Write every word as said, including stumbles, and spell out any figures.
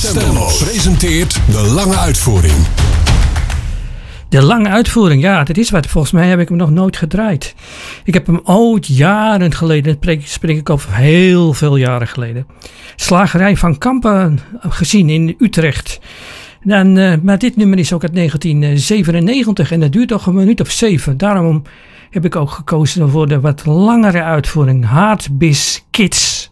Stemloos presenteert De Lange Uitvoering. De Lange Uitvoering, ja, dat is wat. Volgens mij heb ik hem nog nooit gedraaid. Ik heb hem ooit jaren geleden, dat spreek ik over heel veel jaren geleden, Slagerij van Kampen gezien in Utrecht. En, uh, maar dit nummer is ook uit negentien zevenennegentig en dat duurt nog een minuut of zeven. Daarom heb ik ook gekozen voor de wat langere uitvoering, Hard Biz Kids.